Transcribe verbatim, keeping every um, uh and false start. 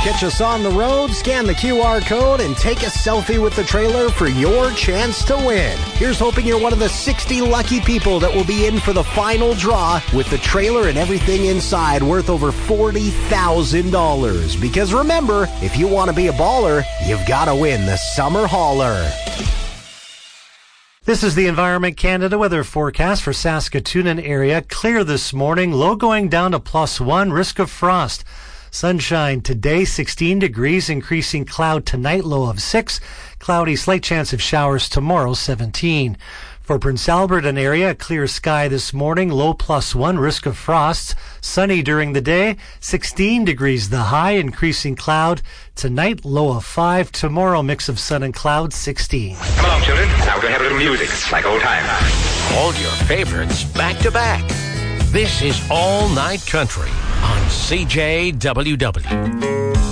Catch us on the road, scan the Q R code, and take a selfie with the trailer for your chance to win. Here's hoping you're one of the sixty lucky people that will be in for the final draw with the trailer and everything inside worth over forty thousand dollars. Because remember, if you want to be a baller, you've got to win the Summer Hauler. This is the Environment Canada weather forecast for Saskatoon and area. Clear this morning, low going down to plus one, risk of frost. Sunshine today, sixteen degrees, increasing cloud tonight, low of six. Cloudy, slight chance of showers tomorrow, seventeen. For Prince Albert and area, clear sky this morning, low plus one, risk of frosts. Sunny during the day, sixteen degrees the high, increasing cloud. Tonight, low of five. Tomorrow, mix of sun and cloud, sixteen. Come along, children. Now we're going to have a little music, like old times. All your favorites back to back. This is All Night Country on C J W W.